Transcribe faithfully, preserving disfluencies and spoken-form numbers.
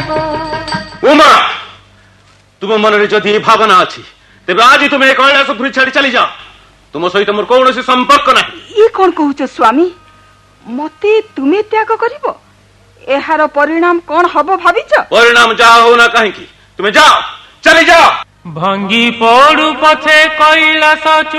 उमा तुम मन में जदि भावना अच्छी तेरे आज तुम्हें कैलासपुरी छाड़ी चली जाओ तुम सहित मोर कौन संपर्क ना। ये कौन कहूच स्वामी मते तुम्हें त्याग करिवो एहार परिणाम कौन हबो भाविच? परिणाम जा हो ना कहीं तुम्हें जाओ चली जाओ। भंगी पड़ू पछे कैलास